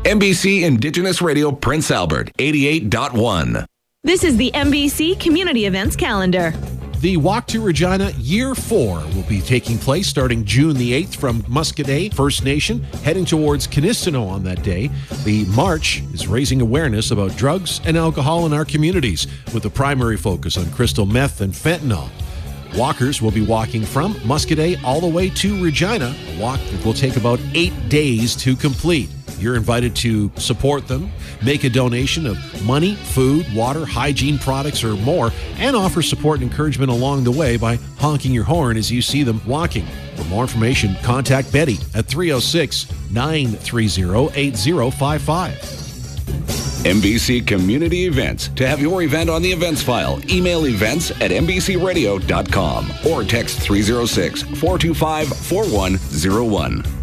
NBC Indigenous Radio Prince Albert, 88.1. This is the NBC Community Events Calendar. The Walk to Regina Year 4 will be taking place starting June the 8th from Muscadet First Nation, heading towards Canistino on that day. The march is raising awareness about drugs and alcohol in our communities, with a primary focus on crystal meth and fentanyl. Walkers will be walking from Muscadet all the way to Regina, a walk that will take about 8 days to complete. You're invited to support them, make a donation of money, food, water, hygiene products, or more, and offer support and encouragement along the way by honking your horn as you see them walking. For more information, contact Betty at 306-930-8055. NBC Community Events. To have your event on the events file, email events@nbcradio.com or text 306-425-4101.